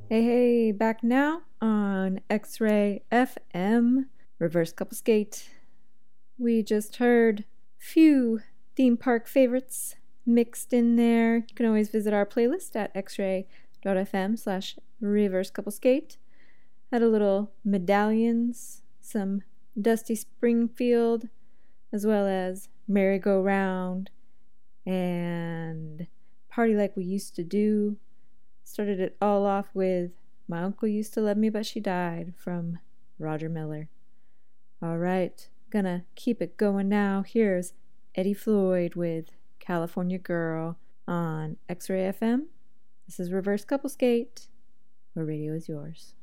Hey, hey, back now on X-Ray FM, Reverse Couple Skate. We just heard few theme park favorites mixed in there. You can always visit our playlist at xray.fm/reverse couple skate. Had a little Medallions, some Dusty Springfield, as well as Merry-Go-Round and Party Like We Used to Do. Started it all off with My Uncle Used to Love Me But She Died from Roger Miller. All right, gonna keep it going now. Here's Eddie Floyd with California Girl on X-Ray FM. This is Reverse Couple Skate, where radio is yours.